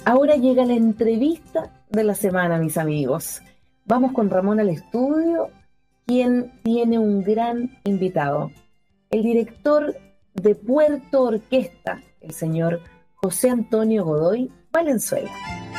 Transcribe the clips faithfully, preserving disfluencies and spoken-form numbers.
Ahora llega la entrevista de la semana, mis amigos. Vamos con Ramón al estudio, quien tiene un gran invitado. El director de Puerto Orquesta, el señor José Antonio Godoy Valenzuela.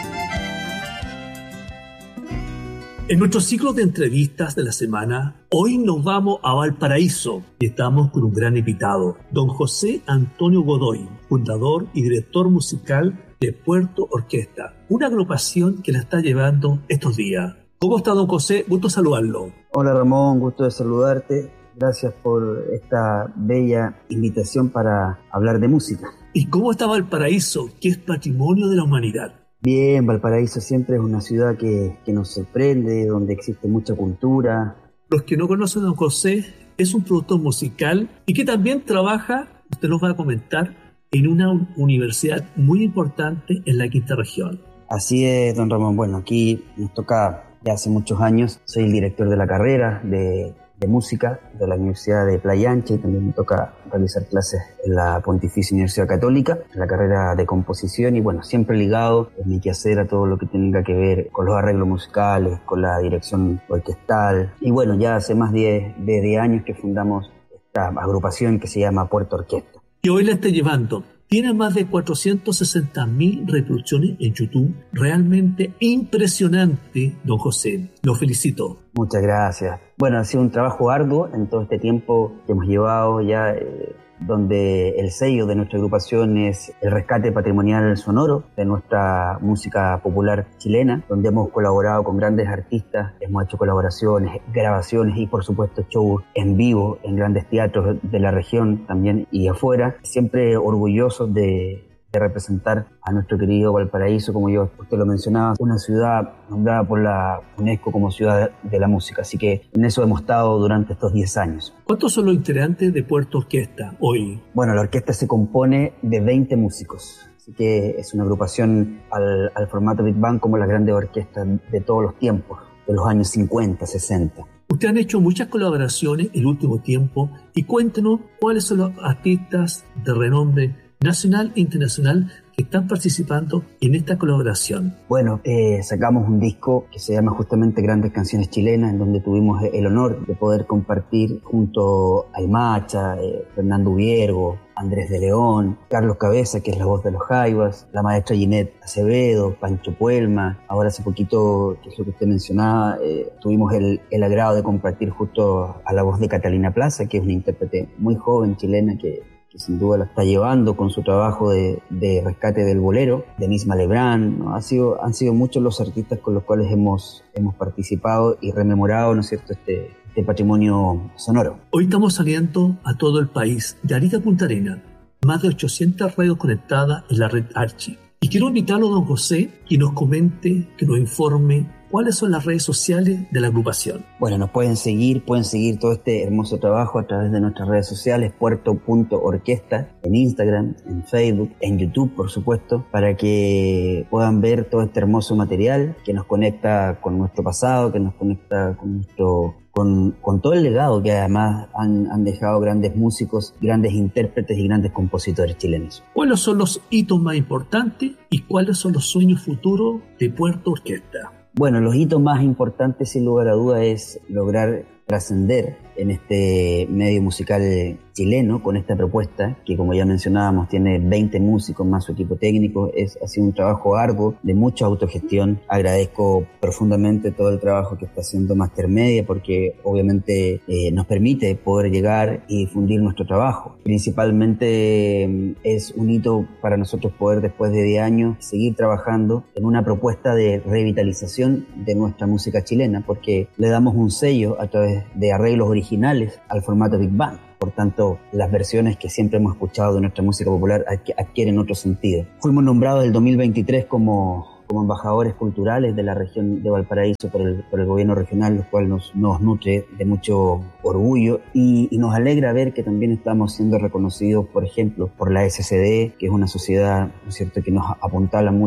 En nuestro ciclo de entrevistas de la semana, hoy nos vamos a Valparaíso y estamos con un gran invitado, don José Antonio Godoy, fundador y director musical de Puerto Orquesta, una agrupación que la está llevando estos días. ¿Cómo está, don José? Gusto saludarlo. Hola, Ramón, gusto de saludarte. Gracias por esta bella invitación para hablar de música. ¿Y cómo está Valparaíso, que es patrimonio de la humanidad? Bien, Valparaíso siempre es una ciudad que, que nos sorprende, donde existe mucha cultura. Los que no conocen a don José, es un productor musical y que también trabaja, usted nos va a comentar, en una universidad muy importante en la quinta región. Así es, don Ramón. Bueno, aquí nos toca ya hace muchos años. Soy el director de la carrera de, de música de la Universidad de Playa Ancha y también me toca realizar clases en la Pontificia Universidad Católica, en la carrera de composición y bueno, siempre ligado en mi quehacer a todo lo que tenga que ver con los arreglos musicales, con la dirección orquestal. Y bueno, ya hace más de diez años que fundamos esta agrupación que se llama Puerto Orquesta. Y hoy la está llevando. Tiene más de cuatrocientas sesenta mil reproducciones en YouTube. Realmente impresionante, don José. Lo felicito. Muchas gracias. Bueno, ha sido un trabajo arduo en todo este tiempo que hemos llevado ya, eh, donde el sello de nuestra agrupación es el rescate patrimonial sonoro de nuestra música popular chilena, donde hemos colaborado con grandes artistas, hemos hecho colaboraciones, grabaciones y por supuesto shows en vivo en grandes teatros de la región también y afuera, siempre orgullosos de de representar a nuestro querido Valparaíso, como yo usted lo mencionaba, una ciudad nombrada por la UNESCO como ciudad de la música, así que en eso hemos estado durante estos diez años. ¿Cuántos son los integrantes de Puerto Orquesta hoy? Bueno, la orquesta se compone de veinte músicos, así que es una agrupación al, al formato Big Band como las grandes orquestas de todos los tiempos, de los años cincuenta, sesenta. Ustedes han hecho muchas colaboraciones el último tiempo y cuéntenos cuáles son los artistas de renombre nacional e internacional que están participando en esta colaboración. Bueno, eh, sacamos un disco que se llama justamente Grandes Canciones Chilenas, en donde tuvimos el honor de poder compartir junto a El Macha, eh, Fernando Viergo, Andrés de León, Carlos Cabeza, que es la voz de los Jaivas, la maestra Ginette Acevedo, Pancho Puelma. Ahora hace poquito, que es lo que usted mencionaba, eh, tuvimos el, el agrado de compartir justo a la voz de Catalina Plaza, que es una intérprete muy joven chilena que que sin duda la está llevando con su trabajo de, de rescate del bolero, Denise Malebrán, ¿no? Ha sido, han sido muchos los artistas con los cuales hemos, hemos participado y rememorado, ¿no es cierto?, este, este patrimonio sonoro. Hoy estamos saliendo a todo el país, de Arica a Punta Arenas, más de ochocientas radios conectadas en la red Archi. Y quiero invitarlo a don José que nos comente, que nos informe ¿cuáles son las redes sociales de la agrupación? Bueno, nos pueden seguir, pueden seguir todo este hermoso trabajo a través de nuestras redes sociales, puerto punto orquesta, en Instagram, en Facebook, en YouTube, por supuesto, para que puedan ver todo este hermoso material que nos conecta con nuestro pasado, que nos conecta con nuestro... Con, con todo el legado que además han, han dejado grandes músicos, grandes intérpretes y grandes compositores chilenos. ¿Cuáles son los hitos más importantes y cuáles son los sueños futuros de Puerto Orquesta? Bueno, los hitos más importantes, sin lugar a duda, es lograr trascender en este medio musical chileno con esta propuesta que, como ya mencionábamos, tiene veinte músicos más su equipo técnico. Es, ha sido un trabajo arduo de mucha autogestión. Agradezco profundamente todo el trabajo que está haciendo Master Media porque obviamente eh, nos permite poder llegar y difundir nuestro trabajo. Principalmente eh, es un hito para nosotros poder, después de diez años, seguir trabajando en una propuesta de revitalización de nuestra música chilena, porque le damos un sello a través de arreglos originales al formato Big Band. Por tanto, las versiones que siempre hemos escuchado de nuestra música popular adquieren otro sentido. Fuimos nombrados el dos mil veintitrés como, como embajadores culturales de la región de Valparaíso por el, por el gobierno regional, lo cual nos, nos nutre de mucho orgullo y, y nos alegra ver que también estamos siendo reconocidos, por ejemplo, por la S C D, que es una sociedad, ¿no es cierto?, que nos apuntala mucho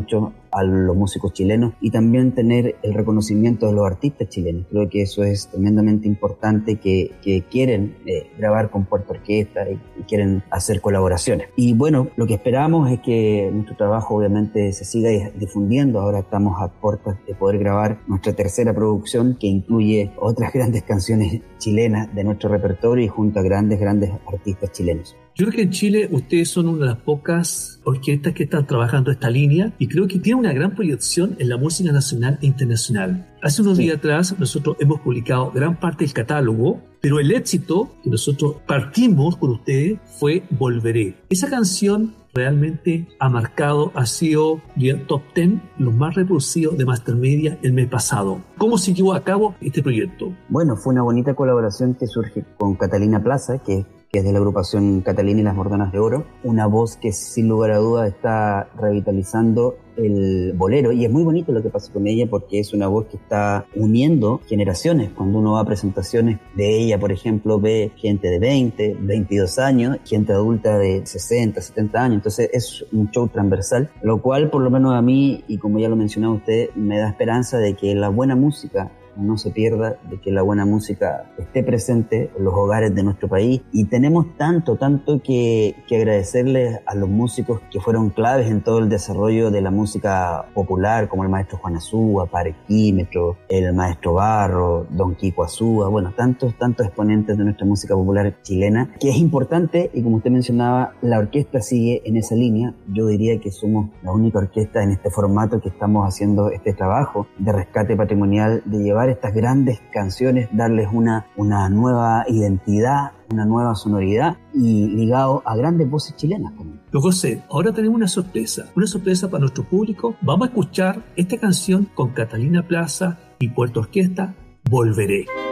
a los músicos chilenos y también tener el reconocimiento de los artistas chilenos. Creo que eso es tremendamente importante, que, que quieren eh, grabar con Puerto Orquesta y, y quieren hacer colaboraciones. Y bueno, lo que esperamos es que nuestro trabajo obviamente se siga difundiendo. Ahora estamos a puertas de poder grabar nuestra tercera producción, que incluye otras grandes canciones chilenas de nuestro repertorio y junto a grandes, grandes artistas chilenos. Yo creo que en Chile ustedes son una de las pocas orquestas que están trabajando esta línea y creo que tiene una gran proyección en la música nacional e internacional. Hace unos sí. días atrás nosotros hemos publicado gran parte del catálogo, pero el éxito que nosotros partimos con ustedes fue Volveré. Esa canción realmente ha marcado, ha sido el top diez, los más reproducidos de Mastermedia el mes pasado. ¿Cómo se llevó a cabo este proyecto? Bueno, fue una bonita colaboración que surge con Catalina Plaza, que que es de la agrupación Catalina y las Mordonas de Oro, una voz que sin lugar a dudas está revitalizando el bolero, y es muy bonito lo que pasa con ella porque es una voz que está uniendo generaciones. Cuando uno va a presentaciones de ella, por ejemplo, ve gente de veinte, veintidós años, gente adulta de sesenta, setenta años, entonces es un show transversal, lo cual por lo menos a mí, y como ya lo mencionaba usted, me da esperanza de que la buena música no se pierda, de que la buena música esté presente en los hogares de nuestro país. Y tenemos tanto, tanto que, que agradecerles a los músicos que fueron claves en todo el desarrollo de la música popular, como el maestro Juan Azúa, Parquímetro, el maestro Barro, Don Kiko Azúa, bueno, tantos, tantos exponentes de nuestra música popular chilena, que es importante. Y como usted mencionaba, la orquesta sigue en esa línea. Yo diría que somos la única orquesta en este formato que estamos haciendo este trabajo de rescate patrimonial, de llevar estas grandes canciones, darles una, una nueva identidad, una nueva sonoridad y ligado a grandes voces chilenas también. Don José, ahora tenemos una sorpresa, una sorpresa para nuestro público. Vamos a escuchar esta canción con Catalina Plaza y Puerto Orquesta, Volveré.